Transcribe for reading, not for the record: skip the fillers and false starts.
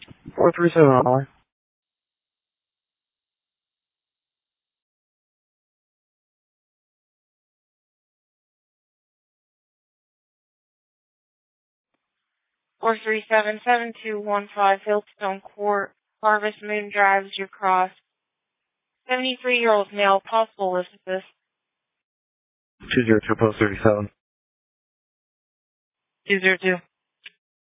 437 437-7215 Hillstone Court, Harvest Moon Drive, is your cross. 73-year-old male, possible Elizabeth. 202 post 37. 202.